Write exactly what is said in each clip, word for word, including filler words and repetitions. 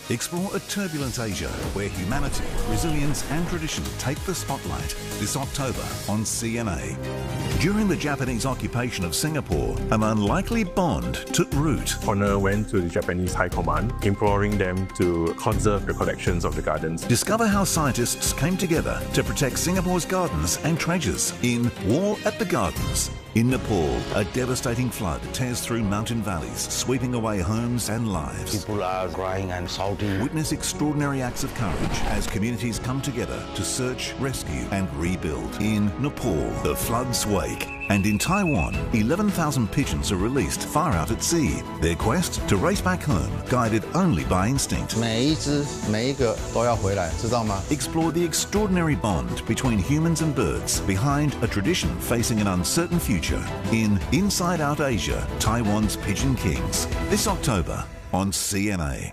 Explore a turbulent Asia where humanity, resilience and tradition take the spotlight this October on C N A. During the Japanese occupation of Singapore, an unlikely bond took root. Honor went to the Japanese High Command, imploring them to conserve the collections of the gardens. Discover how scientists came together to protect Singapore's gardens and treasures in War at the Gardens. In Nepal, a devastating flood tears through mountain valleys, sweeping away homes and lives. People are crying and shouting. Witness extraordinary acts of courage as communities come together to search, rescue and rebuild. In Nepal, the floods wake. And in Taiwan, eleven thousand pigeons are released far out at sea. Their quest to race back home, guided only by instinct. 每一只每一个都要回来，知道吗？ Explore the extraordinary bond between humans and birds behind a tradition facing an uncertain future in Inside Out Asia, Taiwan's Pigeon Kings. This October on C N A.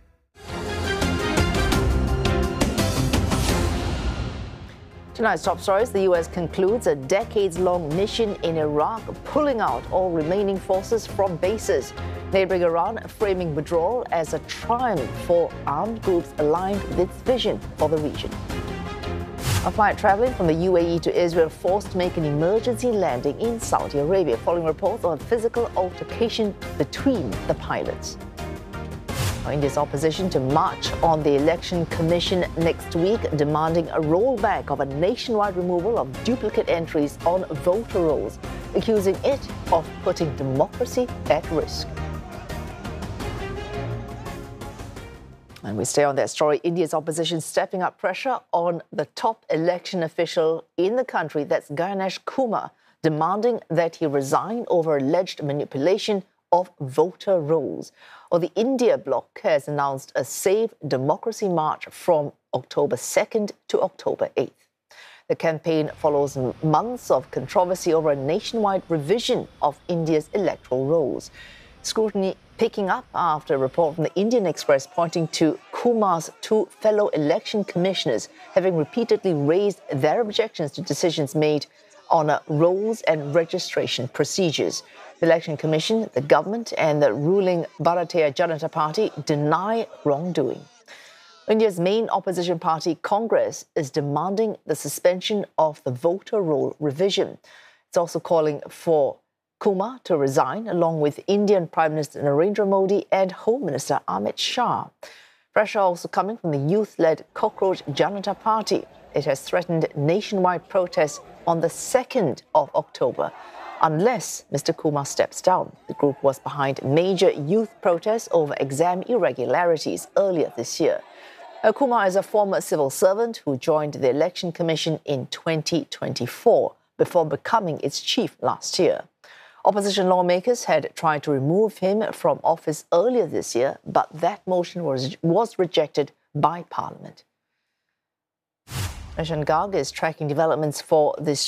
Tonight's top stories: the U S concludes a decades-long mission in Iraq, pulling out all remaining forces from bases. Neighboring Iran framing withdrawal as a triumph for armed groups aligned with its vision for the region. A flight traveling from the U A E to Israel forced to make an emergency landing in Saudi Arabia following reports of a physical altercation between the pilots. India's opposition to march on the Election Commission next week, demanding a rollback of a nationwide removal of duplicate entries on voter rolls, accusing it of putting democracy at risk. And we stay on that story. India's opposition stepping up pressure on the top election official in the country, that's Ganesh Kumar, demanding that he resign over alleged manipulation of voter rolls. Or the India bloc has announced a Save Democracy March from October second to October eighth. The campaign follows months of controversy over a nationwide revision of India's electoral rolls. Scrutiny picking up after a report from the Indian Express pointing to Kumar's two fellow election commissioners having repeatedly raised their objections to decisions made on uh, rolls and registration procedures. The Election Commission, the government and the ruling Bharatiya Janata Party deny wrongdoing. India's main opposition party, Congress, is demanding the suspension of the voter roll revision. It's also calling for Kumar to resign, along with Indian Prime Minister Narendra Modi and Home Minister Amit Shah. Pressure also coming from the youth-led Cockroach Janata Party. It has threatened nationwide protests on the second of October, unless Mister Kumar steps down. The group was behind major youth protests over exam irregularities earlier this year. Uh, Kumar is a former civil servant who joined the Election Commission in twenty twenty-four before becoming its chief last year. Opposition lawmakers had tried to remove him from office earlier this year, but that motion was, was rejected by Parliament. Nishan Garg is tracking developments for this